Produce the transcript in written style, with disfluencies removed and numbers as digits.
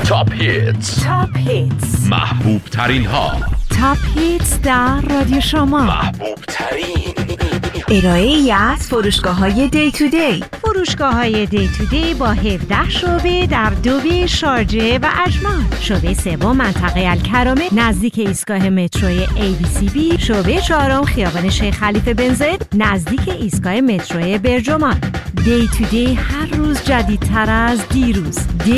تاپ هیتز محبوب ترین ها. تاپ هیتز در رادیو شما. محبوب ترین ارائه‌ای از فروشگاه‌های دی تو دی. فروشگاه‌های دی تو دی با 17 شعبه در دوبی، شارجه و اجمان. شعبه سوم منطقه الکرامه نزدیک ایستگاه متروی ABCB. شعبه چهارم خیابان شیخ خلیفه بن زاید نزدیک ایستگاه متروی برجمان. دی تو دی هر روز جدیدتر از دیروز.